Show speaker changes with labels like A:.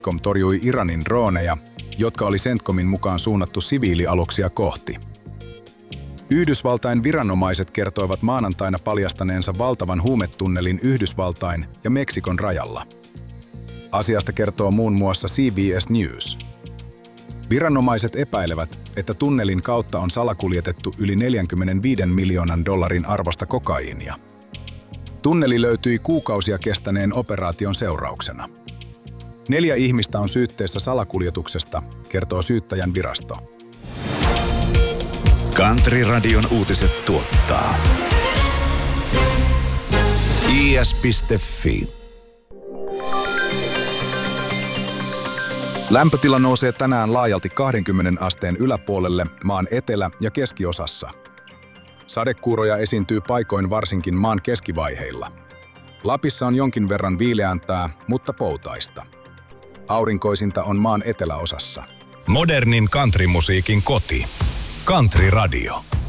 A: CENTCOM torjui Iranin droneja, jotka oli CENTCOMin mukaan suunnattu siviilialuksia kohti. Yhdysvaltain viranomaiset kertoivat maanantaina paljastaneensa valtavan huumetunnelin Yhdysvaltain ja Meksikon rajalla. Asiasta kertoo muun muassa CBS News. Viranomaiset epäilevät, että tunnelin kautta on salakuljetettu yli 45 miljoonan dollarin arvosta kokaiinia. Tunneli löytyi kuukausia kestäneen operaation seurauksena. 4 ihmistä on syytteessä salakuljetuksesta, kertoo syyttäjän virasto.
B: Country-radion uutiset tuottaa is.fi.
A: Lämpötila nousee tänään laajalti 20 asteen yläpuolelle maan etelä- ja keskiosassa. Sadekuuroja esiintyy paikoin varsinkin maan keskivaiheilla. Lapissa on jonkin verran viileämpää, mutta poutaista. Aurinkoisinta on maan eteläosassa.
B: Modernin countrymusiikin koti. Country Radio.